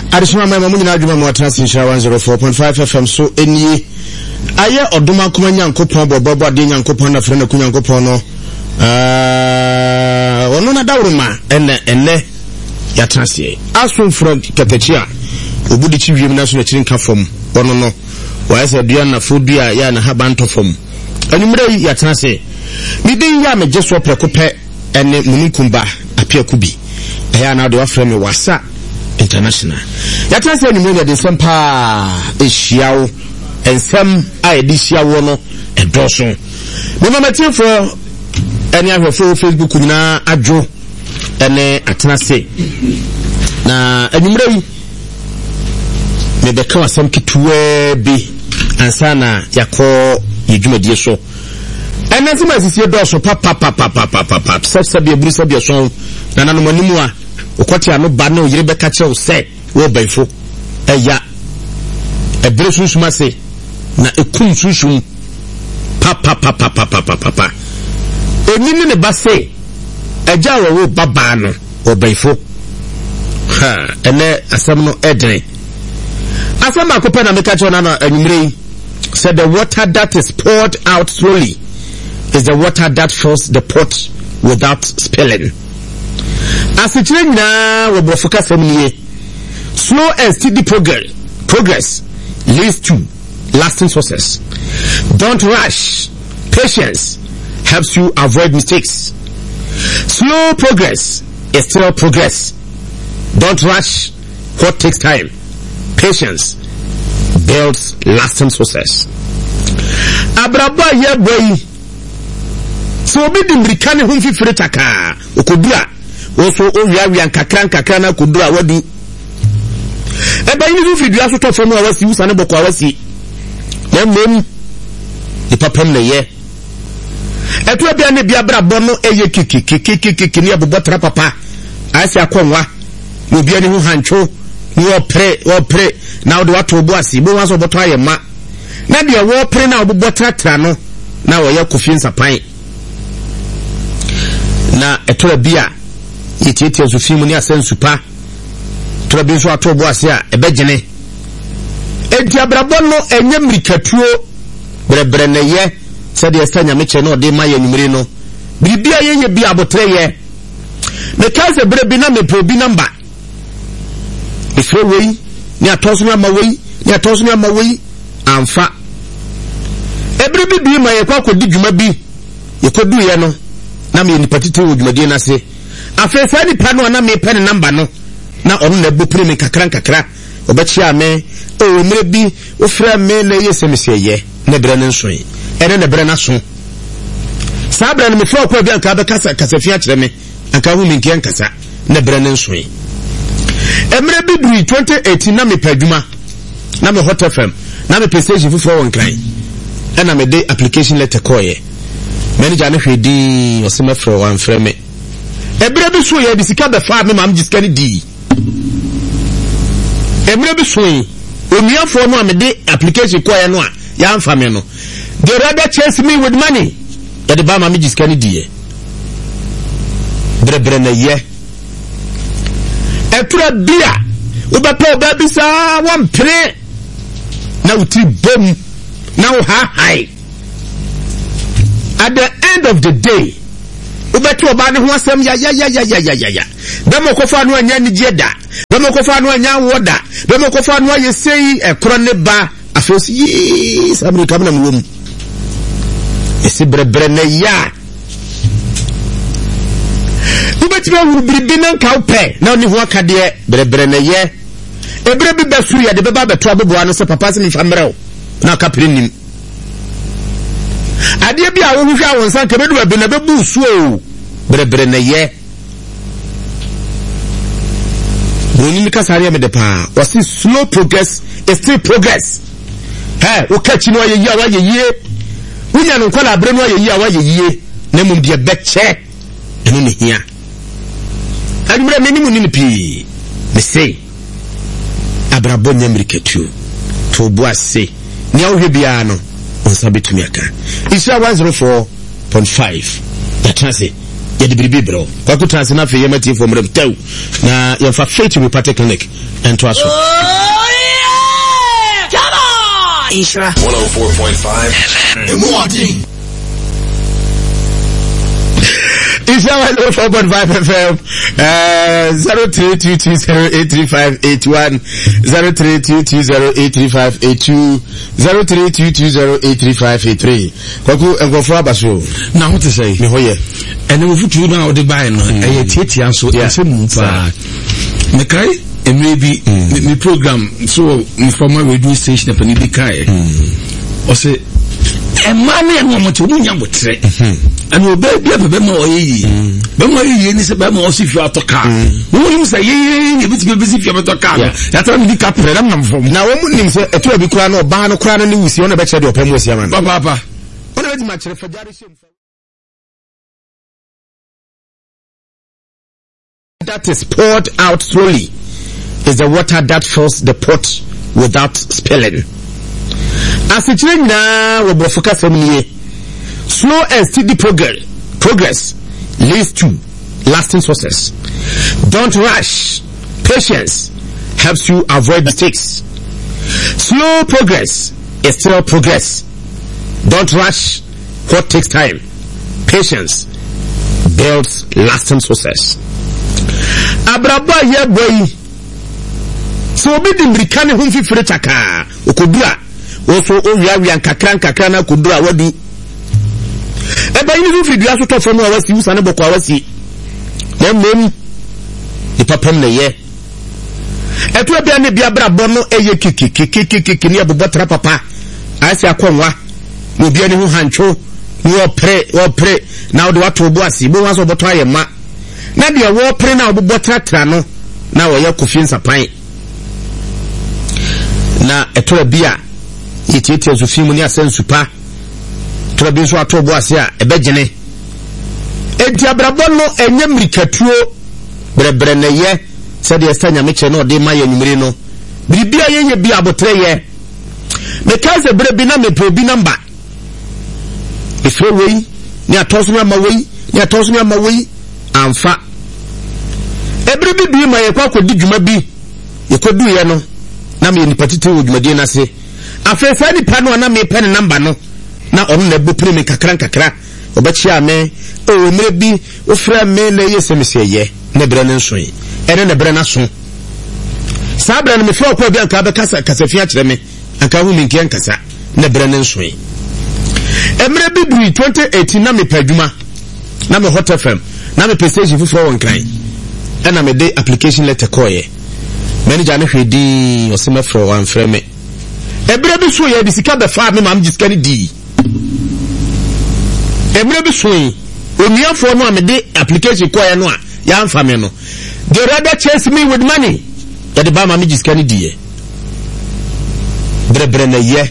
Additional my mama na adwuma mo transmission 104.5 FM so eni aye odoma kuma nyankopon bobo de nyankopon na frɛ na kunyankopon no ono na dawruma enne ya transie asun from katachia obudi chi wiem na so na chirinka fom ono no wa say dua na fodua ya na habanto fom animre ya transie mi din ya me jeso prekope ene mununkumba apiakubi ya na de wa frɛ me wasa international ya transie ni mo de sempa ehyiawo ensem a edihyiawo no edoso me mama tifo ene ahwefo Facebook nyina adwo ene atenase na animre me be ka wasam kituwe bi ansana yakọ yedwumadie so ene sima sisi doso papa sabia eburu sabia so na nanom animu a okwati ano ba na oyire be ka kire se wo banfo eya ebere sunshuma se na ekum sunshum papa enini ne base eja wo baba no obaifo ha ene asam no edre asam akopa na meka cho na anwumre said the water that is poured out slowly is the water that fills the pot without spilling. Asichire nyina wo bofuka samniye slow and steady progress leads to lasting success. Don't rush. Patience helps you avoid mistakes. Slow progress is still progress. Don't rush what takes time. Patience builds lasting success. Abraba ye boy. So obi di mrikane humfi fretaka. Okudura. Oso owiawian kakran na kudura wadu. Eba yini humfi dua so tofo mu awasi usane boko awasi. Nemem ipapam na ye. Etu bia ne bia brabo no eye kiki ne abobotra papa. Asi akonwa. No bia ne hu hancho. Ni opre na ode wato obo asi bo waso boto aye ma. Na bia wo opre na obobotra tra no na wo ye kofi nsapan. Na etu bia yetieti azufimu ni asensupa. Tu bia so ato obo asi a ebegene. Enti abrabo no enye mrikatuo brebre na ye said the sanya meche no de maye numere no bibia yenye bia abotre ye me kaze brebi na me probi number ifre wei ni atoso na ma wei amfa ebrebi bi ma ye kwa kodi dwuma bi ye kodu ye no na me ni patite wo dwumade na se afesa ni pa no na me pen number no na onu na bu premi kakra obechi ame o mre bi ofra me na ye semese ye na bre ne nso yi ene na bre na so sabra ne me fo kwa bi anka be kasafia kire me anka hu mi nkian kasa na bre ne nso yi emre bi duri 2018 na me padwuma na me Hot FM na me station fufo won kran ena me de application letter koye manager na hwedi osema fro wan frɛ me ebre bi so ye bi sika be fa me mam jiska ni di emre bi so yi omiafo no amede application koye no a ya amfa me no they rather chase me with money that the bama me jiska ni die bre na ye etura bia ubepa oba bi sa wan pre na uti bom na high at the end of the day ubetu oba ne ho asem ya demo ko fa no anya ni jeda demo ko fa no anya woda demo ko fa no ayesei ekro ne ba afos yi sabri kamna mwom esi brebre na ya ubetiba wuribi na nka upe na oni ho akade brebre na ye ebre bi befuru ya de beba beto aboboa no se papa se mfamrɛw na kaprenim ade bi a wo hwehwa won san ka bedu abi na bebu suo brebre na ye Boni mi kasari me de pa wasi slow progress is still progress. O catch no ye wa ye wunya no kwala abre no ye ye na mum de beche eno ne hia adumre me ni mu ni pi me say abrabo nyamriketu to boase ni awhwe bia no onsa betumi aka Isra 104.5 that say ye de biribi bro kwaku trans na fe yemati for mrem tew na ye fa faith we party clinic and to aso come on Isra 104.5 FM Isha 104.5 FM 0322083581 0322083582 0322083583 kwaku engofo abaso na ho te say me hoye ene wo futu na odi bai no eye tietia so ese mu pa me kai maybe me program so informal radio station pani bi kai o se emane no mo to munya botre and obey be ma oyi be ma yi ni se be ma osifi atoka wo ni se ye bi ti be sifi atoka ya tra mi ka pre na mfom na wo mu nim se eto abi kura na oba no kura no ni wusi ona be che de opam wusi ama papa ona be di ma chere fajare shem that is poured out slowly is the water that fills the pot without spilling. As it is now, we will focus on slow and steady progress leads to lasting success. Don't rush. Patience helps you avoid mistakes. Slow progress is still progress. Don't rush what takes time. Patience builds lasting success. Abraba ye boy. So be the American home fi chaka. Okudura. Also owiawian kakran na kudura wadu. Eba yini fi dua so to fam awasi usane boko awasi. Na mmom di papam na ye. Eto bia ne bia brabo no eye kiki ni abobotra papa. Asi akonwa. No bia ne hu hancho. Ni opre na odi wato obo asi bo waso boto ayema. Na dia wo opre na obobotra tra no na wo ye kofi nsapan. Na eto bia yitieti azufimu ni asensupa to bi so ato bo ase a ebegene enti abrabo no enye mirikatuo brebre na ye se de estanya meche no de maye numere no biribia ye bi abotre ye me kaze brebi na me probi number ifre wei ni atoso mi ama wei ni atoso mi ama wei amfa ebrebi bi ma ye kwa kodi dwuma bi ye kodu ye no na me ni patite wo dwumade na se afesa ni pano na me pen number no na onu na bopre me kakra obachi ame o mre bi ofra me na yesemse ye na bre ne nso yi ene na bre na so sabra na me fo ko bi anka be kasa fia kire me anka hu mi nkian kasa na bre ne nso yi emre bi bri 2018 na me padwuma na me hot fm na me passage fufro won kan ena me de application letter ko ye manager na hwedi osema fro wan frɛ me ebere bi so ye bi sika be fa me mam jiska ni di ebere bi so yi onuafo no amede application ko ye no a ya amfa me no they rather chase me with money ya de ba mam jiska ni di ye bre na ye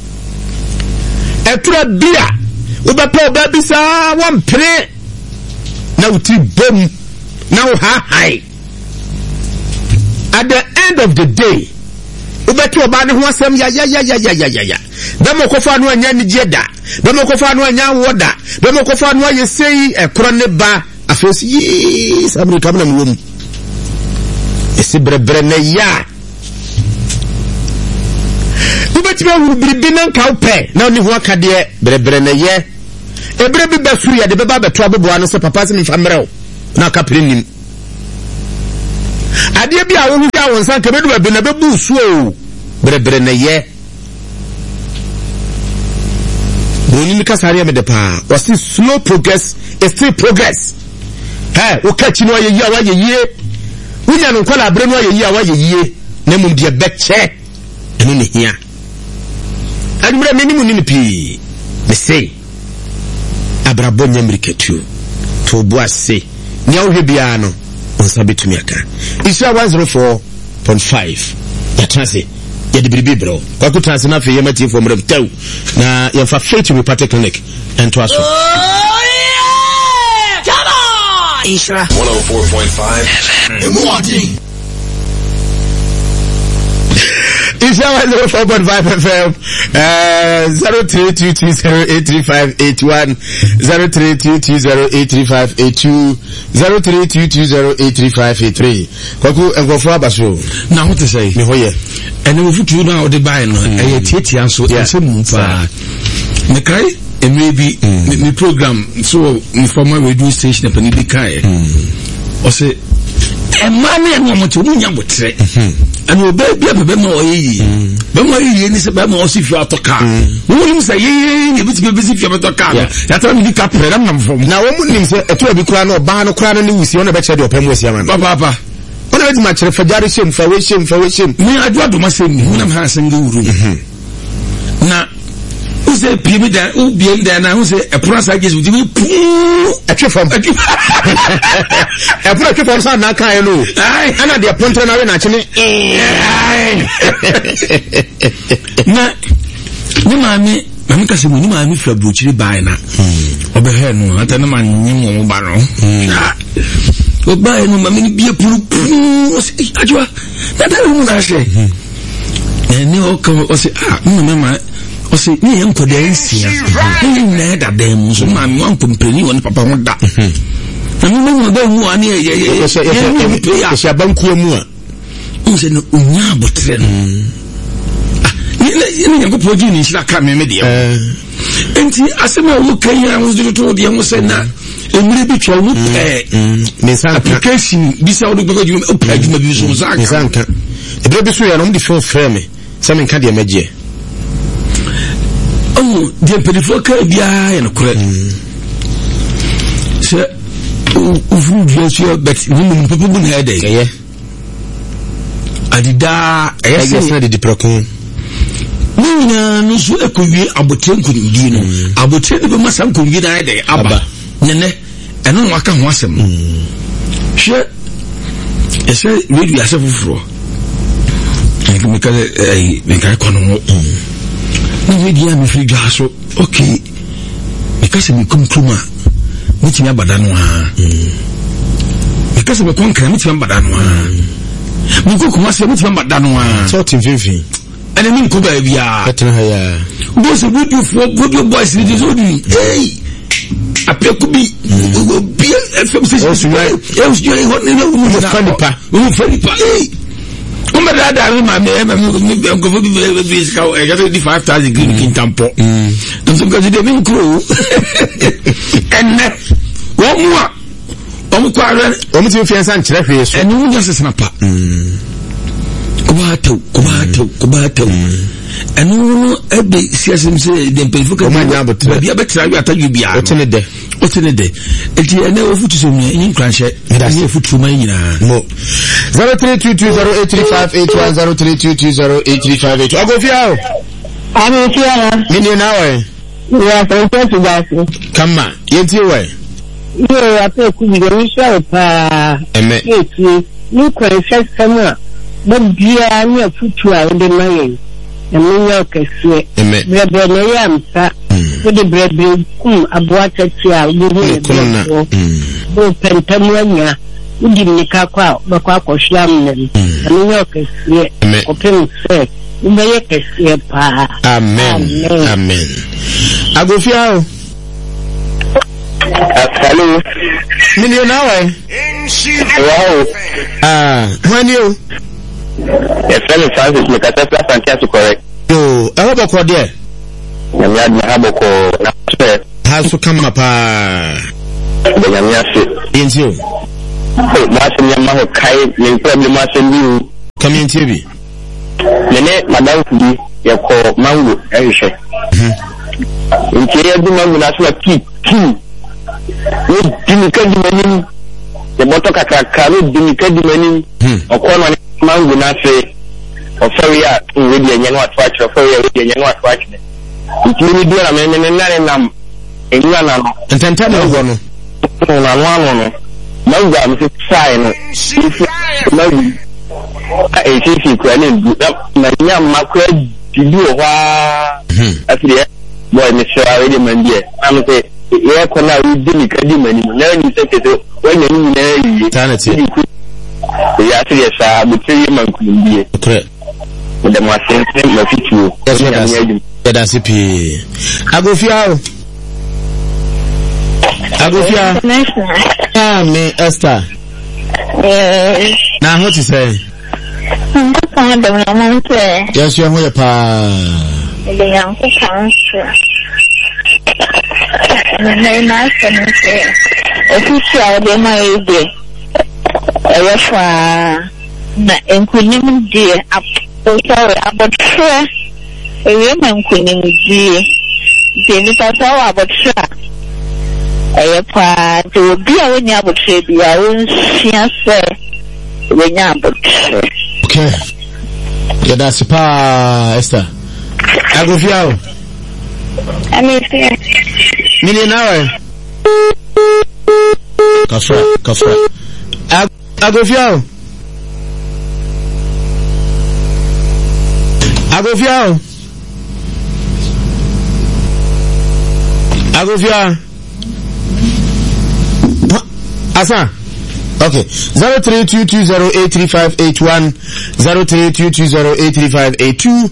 etura bia obepa oba bi sa wan pre na uti bom na wo high at the end of the day ubetu oba ne ho asem ya bemo kofa no anya ni jeda bemo kofa no anya woda bemo kofa no ayesei ekro ne ba afesi yi samri kamna mu wom esi brebre na ya ubeti ba wuru biribi na nka upe na oni ho akade brebre na ye ebre bi besu ya de beba beto aboboa no se papa se mfa mrew na kapre nim ade bi a wo hu ya won san ka bedu abi na bebu suo brebre na ye boni ni kasari me de pa was slow progress is still progress o kachi no ayeyi awa yeyi wunya no kwala abre no ayeyi awa yeyi na mum de beche eno ne hia adumre me ni mu ni pi me say abrabo nyamriketu to bo ase nya wo hwe bia no onsa betumi aka Isra 104.5 ya transe ya dibiribi bro kwa kutanse na fe yemati for mrem tew na ya fa faith we party clinic and to aso come on Isra 104.5 FM It's 4.5 FM. 0322083581, 0322083582, 0322083583. Kwaku engofo abaso. Na what to say? Me hoye. And we futu na odi buy no. Tietia so ese mu pa. Me kai maybe me program so me former radio station e pani bi kai. O say emane no mo to munya botre. And we be ma oyi. Be ma oyi ni se be ma osifi atoka. Wo nim say ye bi ti be sifi atoka. Ya tra mi ka pre na mfom. Na wo mu nim se eto bi kura na oba no kura no ni wusi ona be che de opam wusi ama. Papa. Ona be ma chere fajare shem fa we shem. Me adwa do ma se mi hu na ha senga wuru. Na use pimi da u bien da na use e prasa Jesus di pu atwe fam e pro atwe sa na kan no ana de pontre na we na chene na ni mami kasi mu ni mami fra brochiri bai na obehe no ata na man nyim mo ba no o bai no mami ni bia pu ajwa na da mu na she ni o ko o se mama o se ni enko da ensia ni na da dem so ma mi wan pompeni won papa ho da na mi mo da mu ani ye se banku mu a o se no unya botre no ni enko poji ni shira ka me de enti asema wo kan ya wo do to de wo se na emire bi twa wo me san application bi sa wo do go ju o pa ju ma bi so za me san kan e bi so ya no mo di phone frame se me kan de magie. Oh, the Pedifloca Bia and a correct. Sir, but women people had a yeah. I did that. I guess I did the procon. No, so I could be about 10 couldn't be no. I would tell you, my son could get a day. Abba, Nene, and no, I can't watch them. Sure, I said, really, I said, for I can make a no media me free gas okay because we come kuma meeting abadano ha because we come kan meeting abadano ha me go kuma se meeting abadano ha so tin fifi and me ko ba bia betra ha ya boss good you boys need to do hey apeku bi bi fm se you what no funny pa hey Umba da ma me go for be ska e ga di 5000 green kin tampo nso ga di me kro enne wo mu a o mu kwa re o mu ti fiansa nkire hwe so enne mu just na pa ko ba taw enne no e be siasem se dem pe fuka bi abetra wi ataju bia otene de eti ene ofutu so mi yin kranhye ene ofutu man nyina mo 0322083581 agofia Amofia nini nawe ya fantastic gasi kama yenti we yo apeku bi ni sha pa eti ni kranhye sama bo bia ni ofutu a de mayen eminya okese brebe na yamsa de brebe kum aboata tia ubu bo pentamanya udi nika kwa bakwa kosham ne eminya okese opem se umeye kese pa amen agofia hello million nawe wow when you yes Francis me kasa fantastic correct yo aba ko de na mi adna habo ko na se ha so kama pa de nyame ase yenti o ma se nyama ho kai ni problem ma se ni community bi nene madam fudi ya ko mango ehwe nke ya du mango na so ki ni dimika di mani ya boto kakaka ni dimika di mani okono ni mango na se ofaria wedi enye no atwache ofaria wedi enye no atwache ntimi di na menene nane nam enwa na no ntantane go no na no mango am se sai no mango sisi kwa ni na nyama kwa didi owa afire boy me sure already mandie am say ye ko na we dimi kadi mani na ni se keto wanya ni na yi tanati ya afire sa butiri man kulumbiye the Master Mafitu. That's a P. Agofia. Me, Esther. Now, what you say? Yes, you are pa. The young council. The master say, official, they might be. And Queen dear, up. Sorry, about sure. A woman Queen dear. They saw about sure. To be a winner would say, be a own say, okay. Yeah, that's pa, Esther. I go for I mean, millionaire. Kafra. I go for Asa. Okay. 0322083581 0322083582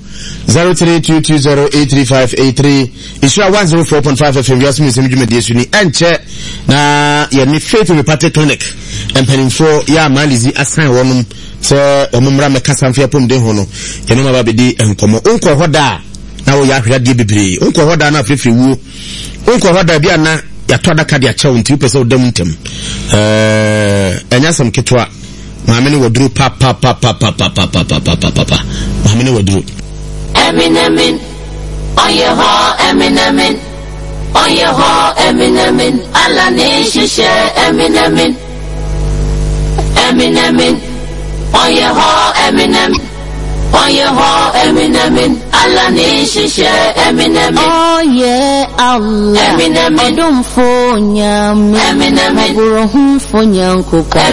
0322083583 Isra 104.5 FM Yasmin Semju Mediasuni enche na ye ni Faith Reparte Clinic empenin for ya malizi asan wonum se omumra mekasa mfia pom de ho no ye no ma bedi enkomo onko hoda na wo ya hwade bebre onko hoda na afrefre wu onko hoda bia na ya toda ka dia chew nti pese odam ntem enya sam ketwa maame ne woduru pa maame ne woduru Eminem on your ho Eminem on your ho Eminem ala ne shishe Eminem on your ho Eminem on your ho Eminem ala ne shishe Eminem oh yeah Allah Eminem odum fo nyam Eminem buru hu fo nyanko